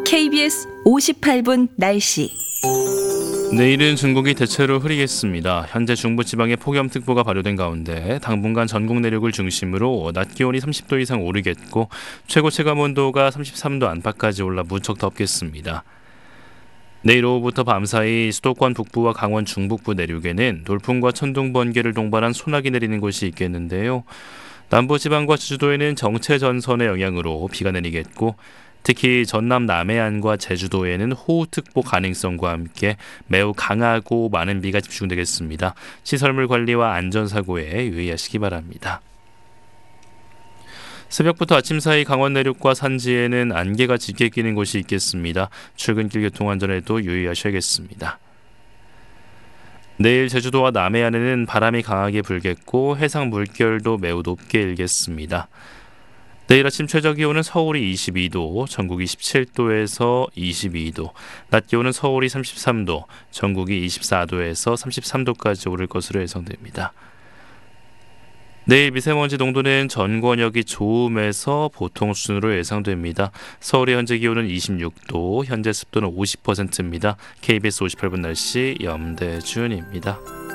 KBS 58분 날씨. 내일은 전국이 대체로 흐리겠습니다. 현재 중부지방에 폭염특보가 발효된 가운데 당분간 전국 내륙을 중심으로 낮 기온이 30도 이상 오르겠고 최고 체감온도가 33도 안팎까지 올라 무척 덥겠습니다. 내일 오후부터 밤사이 수도권 북부와 강원 중북부 내륙에는 돌풍과 천둥, 번개를 동반한 소나기 내리는 곳이 있겠는데요. 남부지방과 제주도에는 정체전선의 영향으로 비가 내리겠고 특히 전남 남해안과 제주도에는 호우특보 가능성과 함께 매우 강하고 많은 비가 집중되겠습니다. 시설물 관리와 안전사고에 유의하시기 바랍니다. 새벽부터 아침 사이 강원 내륙과 산지에는 안개가 짙게 끼는 곳이 있겠습니다. 출근길 교통안전에도 유의하셔야겠습니다. 내일 제주도와 남해안에는 바람이 강하게 불겠고 해상 물결도 매우 높게 일겠습니다. 내일 아침 최저기온은 서울이 22도, 전국이 17도에서 22도, 낮 기온은 서울이 33도, 전국이 24도에서 33도까지 오를 것으로 예상됩니다. 내일 미세먼지 농도는 전 권역이 좋음에서 보통 수준으로 예상됩니다. 서울의 현재 기온은 26도, 현재 습도는 50%입니다. KBS 58분 날씨 염대준입니다.